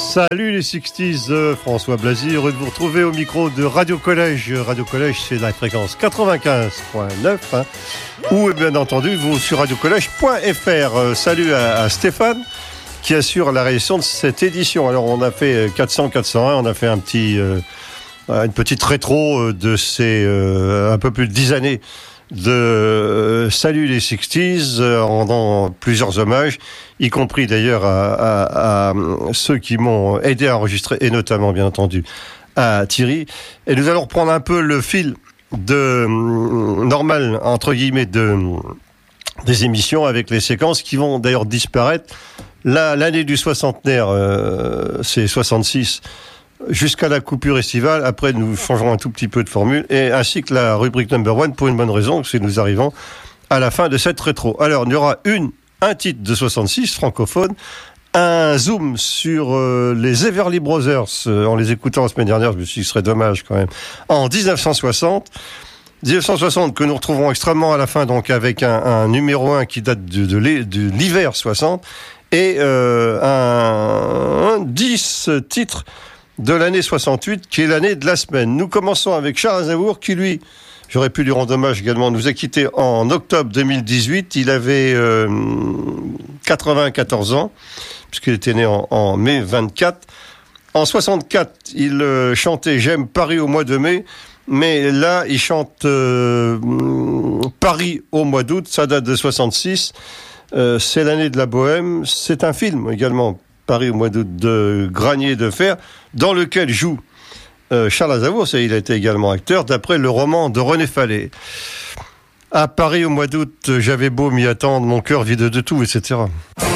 Salut les 60s, François Blazy, heureux de vous retrouver au micro de Radio Collège. Radio Collège, c'est la fréquence 95.9, ou bien entendu, vous sur radiocollège.fr. Salut à Stéphane, qui assure la réalisation de cette édition. Alors, on a fait 400-401, on a fait une petite rétro de ces un peu plus de 10 années de Salut les 60s, en rendant plusieurs hommages, y compris d'ailleurs à ceux qui m'ont aidé à enregistrer, et notamment bien entendu à Thierry. Et nous allons reprendre un peu le fil normal entre guillemets des émissions, avec les séquences qui vont d'ailleurs disparaître. L'année du soixantenaire, c'est 66, jusqu'à la coupure estivale. Après, nous changerons un tout petit peu de formule, et ainsi que la rubrique number one, pour une bonne raison, c'est que nous arrivons à la fin de cette rétro. Alors, il y aura un titre de 66 francophone, un zoom sur les Everly Brothers, en les écoutant la semaine dernière, je me suis dit, ce serait dommage quand même, en 1960 que nous retrouverons extrêmement à la fin, donc avec un numéro 1 qui date de l'hiver 60, et 10 titres de l'année 68, qui est l'année de la semaine. Nous commençons avec Charles Aznavour, qui lui, j'aurais pu lui rendre hommage également, nous a quittés en octobre 2018. Il avait 94 ans, puisqu'il était né en mai 24. En 64, il chantait « J'aime Paris au mois de mai », mais là, il chante Paris au mois d'août, ça date de 66. C'est l'année de la bohème. C'est un film également, Paris au mois d'août, de Granier de Fer, dans lequel joue Charles Aznavour. Il a été également acteur, d'après le roman de René Fallet. À Paris au mois d'août, j'avais beau m'y attendre, mon cœur vide de tout, etc.